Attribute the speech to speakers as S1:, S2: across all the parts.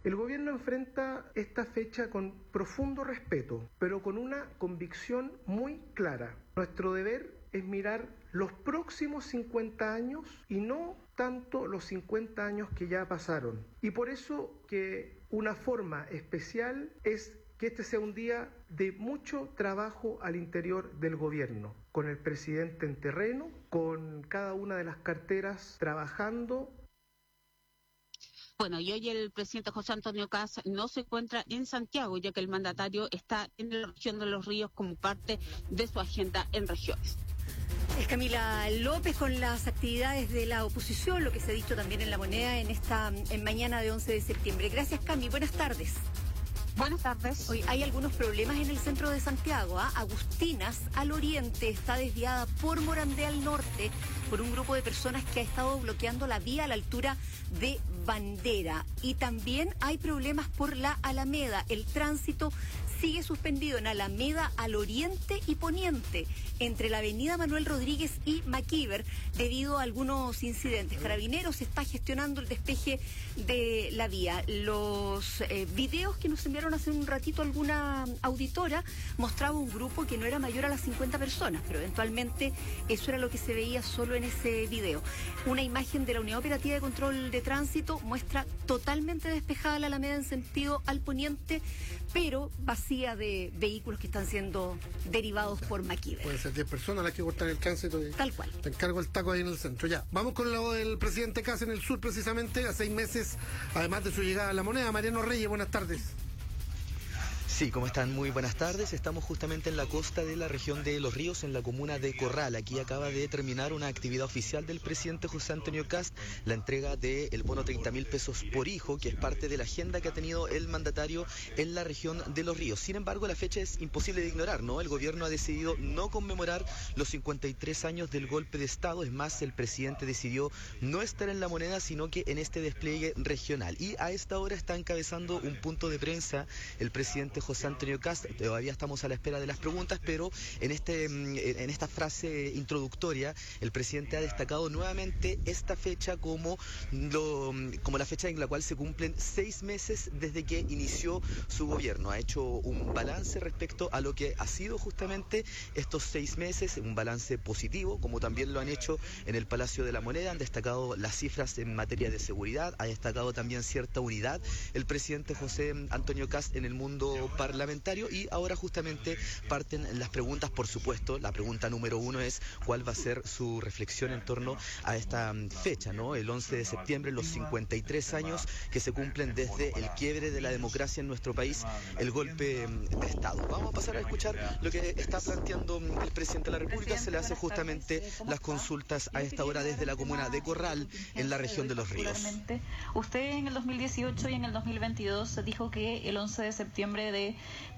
S1: El gobierno enfrenta esta fecha con profundo respeto, pero con una convicción muy clara. Nuestro deber es mirar los próximos 50 años y no tanto los 50 años que ya pasaron. Y por eso que una forma especial es que este sea un día de mucho trabajo al interior del gobierno, con el presidente en terreno, con cada una de las carteras trabajando.
S2: Bueno, y hoy el presidente José Antonio Kast no se encuentra en Santiago, ya que el mandatario está en la región de Los Ríos como parte de su agenda en regiones.
S3: Es Camila López con las actividades de la oposición, lo que se ha dicho también en La Moneda en mañana de 11 de septiembre. Gracias, Cami. Buenas tardes.
S2: Buenas tardes.
S3: Hoy hay algunos problemas en el centro de Santiago. Agustinas al oriente está desviada por Morandé al norte por un grupo de personas que ha estado bloqueando la vía a la altura de Bandera. Y también hay problemas por la Alameda. El tránsito sigue suspendido en Alameda al oriente y poniente, entre la avenida Manuel Rodríguez y Maquíver, debido a algunos incidentes. Carabineros está gestionando el despeje de la vía. Los videos que nos enviaron hace un ratito alguna auditora mostraba un grupo que no era mayor a las 50 personas, pero eventualmente eso era lo que se veía solo en ese video. Una imagen de la Unidad Operativa de Control de Tránsito muestra totalmente despejada la Alameda en sentido al poniente, pero vacía de vehículos que están siendo derivados por Maquíver.
S4: Pueden ser 10 personas las que cortan el tránsito.
S3: Tal cual.
S4: Te encargo el taco ahí en el centro. Ya, vamos con lo del presidente Kast en el sur, precisamente, a 6 meses, además de su llegada a La Moneda. Mariano Reyes, buenas tardes.
S5: Sí, ¿cómo están? Muy buenas tardes. Estamos justamente en la costa de la región de Los Ríos, en la comuna de Corral. Aquí acaba de terminar una actividad oficial del presidente José Antonio Kast, la entrega del bono 30.000 pesos por hijo, que es parte de la agenda que ha tenido el mandatario en la región de Los Ríos. Sin embargo, la fecha es imposible de ignorar, ¿no? El gobierno ha decidido no conmemorar los 53 años del golpe de Estado. Es más, el presidente decidió no estar en La Moneda, sino que en este despliegue regional. Y a esta hora está encabezando un punto de prensa el presidente José Antonio Kast. Todavía estamos a la espera de las preguntas, pero en esta frase introductoria el presidente ha destacado nuevamente esta fecha como la fecha en la cual se cumplen 6 meses desde que inició su gobierno. Ha hecho un balance respecto a lo que ha sido justamente estos 6 meses, un balance positivo, como también lo han hecho en el Palacio de la Moneda. Han destacado las cifras en materia de seguridad, ha destacado también cierta unidad el presidente José Antonio Kast en el mundo parlamentario, y ahora justamente parten las preguntas. Por supuesto, la pregunta número 1 es cuál va a ser su reflexión en torno a esta fecha, ¿no? El 11 de septiembre, los 53 años que se cumplen desde el quiebre de la democracia en nuestro país, el golpe de Estado. Vamos a pasar a escuchar lo que está planteando el presidente de la República. Se le hace justamente las consultas a esta hora desde la comuna de Corral, en la región de Los Ríos.
S6: Usted en el 2018 y en el 2022 dijo que el 11 de septiembre de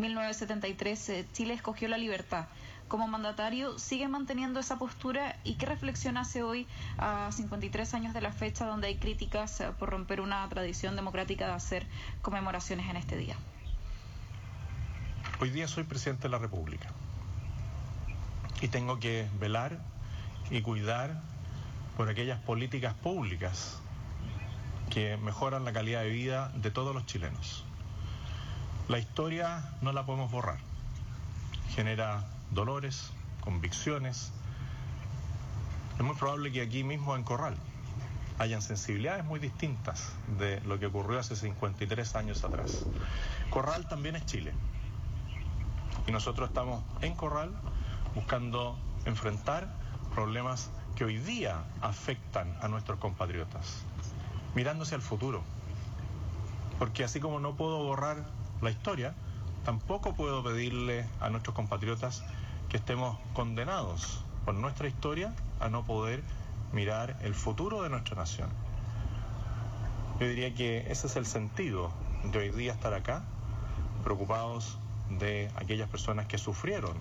S6: 1973 Chile escogió la libertad. Como mandatario, ¿sigue manteniendo esa postura? ¿Y qué reflexión hace hoy a 53 años de la fecha, donde hay críticas por romper una tradición democrática de hacer conmemoraciones en este día?
S7: Hoy día soy presidente de la República y tengo que velar y cuidar por aquellas políticas públicas que mejoran la calidad de vida de todos los chilenos. La historia no la podemos borrar. Genera dolores, convicciones. Es muy probable que aquí mismo en Corral hayan sensibilidades muy distintas de lo que ocurrió hace 53 años atrás. Corral también es Chile. Y nosotros estamos en Corral buscando enfrentar problemas que hoy día afectan a nuestros compatriotas, mirándose al futuro. Porque así como no puedo borrar la historia, tampoco puedo pedirle a nuestros compatriotas que estemos condenados por nuestra historia a no poder mirar el futuro de nuestra nación. Yo diría que ese es el sentido de hoy día estar acá, preocupados de aquellas personas que sufrieron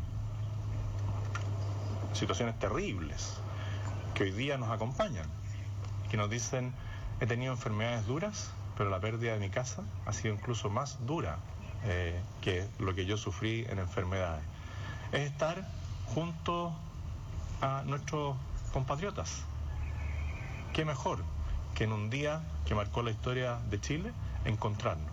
S7: situaciones terribles, que hoy día nos acompañan, que nos dicen: he tenido enfermedades duras, pero la pérdida de mi casa ha sido incluso más dura que lo que yo sufrí en enfermedades. Es estar junto a nuestros compatriotas. ¿Qué mejor que en un día que marcó la historia de Chile encontrarnos?